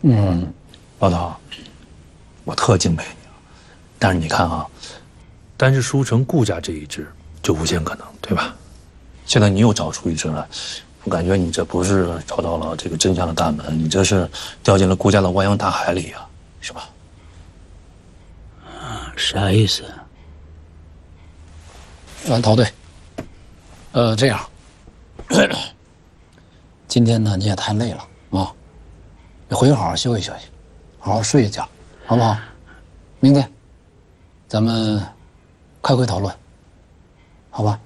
老头，我特敬佩你啊，但是你看啊，单是书城顾家这一支就无限可能，对吧？现在你又找出一支来，我感觉你这不是找到了这个真相的大门，你这是掉进了顾家的汪洋大海里啊，是吧？ 啥意思？ 陶队，这样，今天呢你也太累了啊，你回去好好休息休息，好好睡一觉，好不好？明天咱们开会讨论，好吧？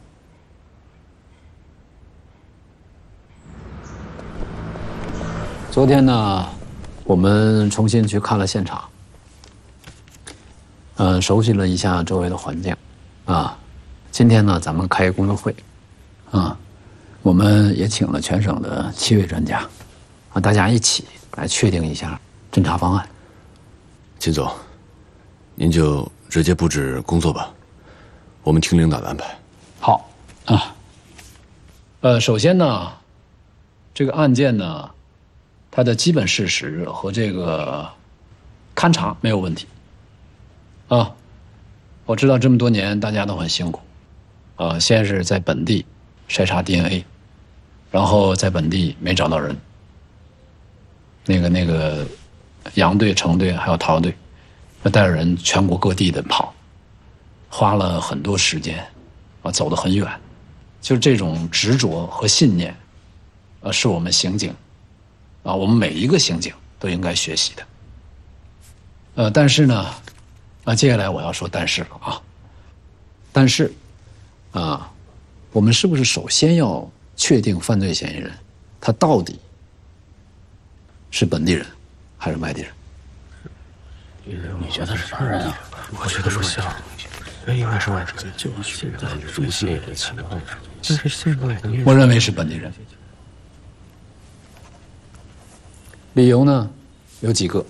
昨天呢，我们重新去看了现场，熟悉了一下周围的环境，啊，今天呢，咱们开工作会，啊，我们也请了全省的7位专家，啊，大家一起来确定一下侦查方案。 秦总，您就直接布置工作吧，我们听领导的安排。 好啊，首先呢，这个案件呢，它的基本事实和这个勘查没有问题。啊，我知道这么多年大家都很辛苦，先是在本地筛查 DNA， 然后在本地没找到人，那个杨队、程队还有陶队，带着人全国各地的跑，花了很多时间，走得很远，就这种执着和信念，是我们刑警，我们每一个刑警都应该学习的。但是呢，接下来我要说但是了啊，但是，我们是不是首先要确定犯罪嫌疑人他到底是本地人还是外地人？ 你觉得是哪人啊？我觉得不像，应该是外地人。就是现在入戏的情况，但是现在我认为是本地人。理由呢有几个。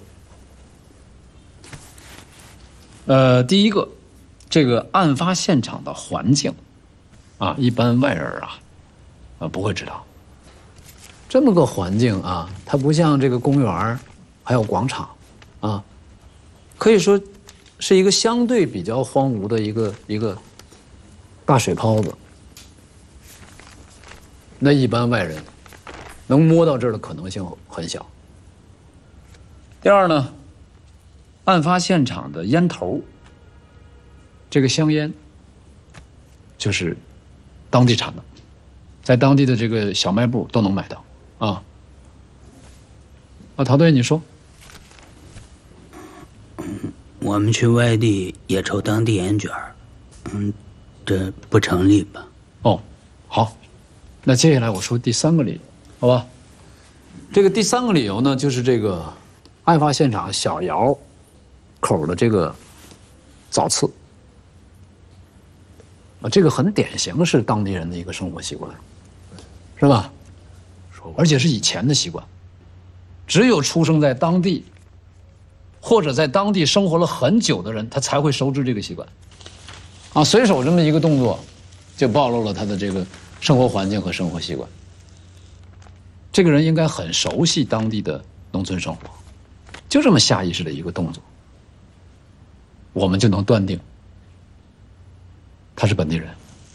第一个，这个案发现场的环境，一般外人不会知道。这么个环境啊，它不像这个公园还有广场，可以说是一个相对比较荒芜的一个大水泡子。那一般外人能摸到这儿的可能性很小。第二呢，案发现场的烟头，这个香烟就是当地产的，在当地的这个小卖部都能买到陶队，你说？ 我们去外地也抽当地烟卷儿，这不成立吧？ 哦，好，那接下来我说第三个理由，好吧？这个第三个理由呢，就是这个案发现场小窑口的这个早刺，这个很典型是当地人的一个生活习惯，是吧？而且是以前的习惯，只有出生在当地或者在当地生活了很久的人，他才会熟知这个习惯。随手这么一个动作，就暴露了他的这个生活环境和生活习惯。这个人应该很熟悉当地的农村生活，就这么下意识的一个动作，我们就能断定他是本地人。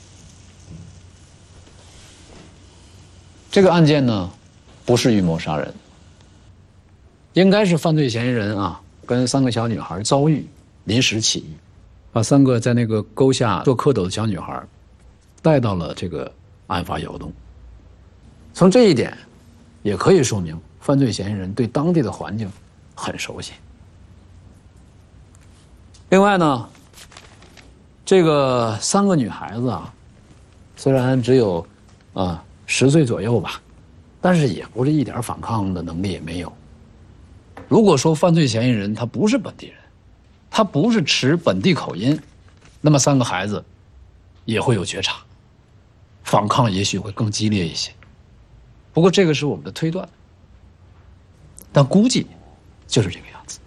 这个案件呢，不是预谋杀人，应该是犯罪嫌疑人跟3个小女孩遭遇，临时起意，把3个在那个沟下做蝌蚪的小女孩带到了这个案发窑洞。从这一点也可以说明犯罪嫌疑人对当地的环境很熟悉。另外呢，这个3个女孩子虽然只有10岁左右吧，但是也不是一点反抗的能力也没有。如果说犯罪嫌疑人他不是本地人，他不是持本地口音，那么3个孩子也会有觉察，反抗也许会更激烈一些。不过这个是我们的推断，但估计就是这个样子。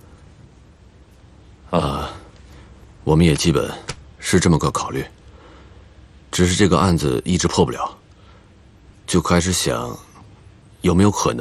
我们也基本是这么个考虑，只是这个案子一直破不了，就开始想有没有可能